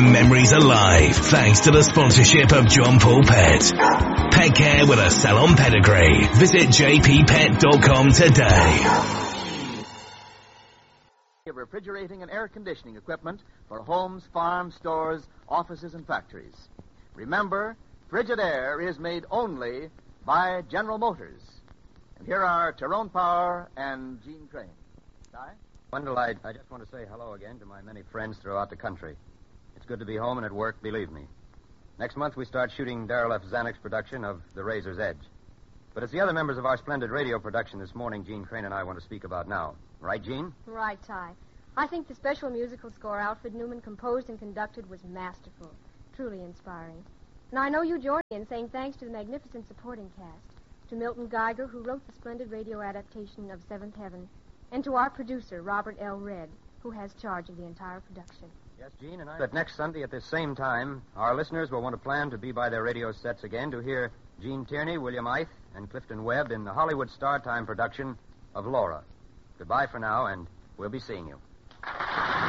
Memories alive, thanks to the sponsorship of John Paul Pet. Pet care with a salon pedigree. Visit jppet.com today. Refrigerating and air conditioning equipment for homes, farms, stores, offices, and factories. Remember, Frigidaire is made only by General Motors. And here are Tyrone Power and Gene Crane. Ty? Wendell, I just want to say hello again to my many friends throughout the country. It's good to be home and at work, believe me. Next month, we start shooting Darrell F. Zanuck's production of The Razor's Edge. But it's the other members of our splendid radio production this morning Gene Crane and I want to speak about now. Right, Gene? Right, Ty. I think the special musical score Alfred Newman composed and conducted was masterful, truly inspiring. And I know you join me in saying thanks to the magnificent supporting cast, to Milton Geiger, who wrote the splendid radio adaptation of Seventh Heaven, and to our producer, Robert L. Redd, who has charge of the entire production. Yes, Gene, and I... That next Sunday at this same time, our listeners will want to plan to be by their radio sets again to hear Gene Tierney, William Ith, and Clifton Webb in the Hollywood Star Time production of Laura. Goodbye for now, and we'll be seeing you.